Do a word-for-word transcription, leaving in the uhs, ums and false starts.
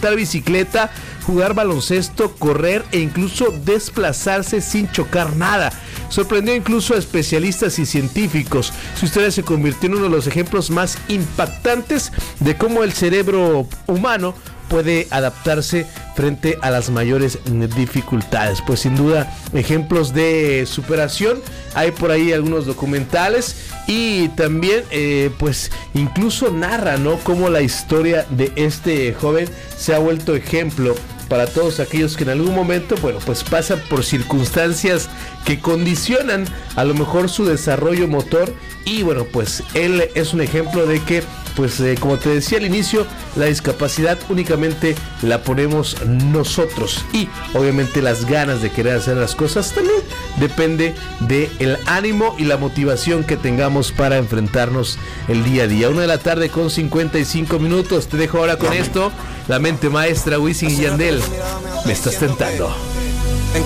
montar bicicleta, jugar baloncesto, correr e incluso desplazarse sin chocar nada. Sorprendió incluso a especialistas y científicos. Su historia se convirtió en uno de los ejemplos más impactantes de cómo el cerebro humano puede adaptarse frente a las mayores dificultades. Pues sin duda, ejemplos de superación. Hay por ahí algunos documentales y también eh, pues incluso narra, ¿no?, cómo la historia de este joven se ha vuelto ejemplo para todos aquellos que en algún momento, bueno, pues pasan por circunstancias que condicionan a lo mejor su desarrollo motor. Y bueno, pues él es un ejemplo de que, pues eh, como te decía al inicio, la discapacidad únicamente la ponemos nosotros, y obviamente las ganas de querer hacer las cosas también depende del ánimo y la motivación que tengamos para enfrentarnos el día a día. Una de la tarde con cincuenta y cinco minutos. Te dejo ahora con esto, la mente maestra Wisin y Yandel, Me Estás Tentando.